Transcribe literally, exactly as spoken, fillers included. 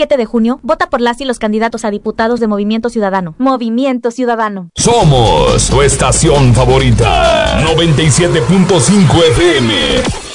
siete de junio, vota por las y los candidatos a diputados de Movimiento Ciudadano. Movimiento Ciudadano. Somos tu estación favorita. noventa y siete punto cinco F M.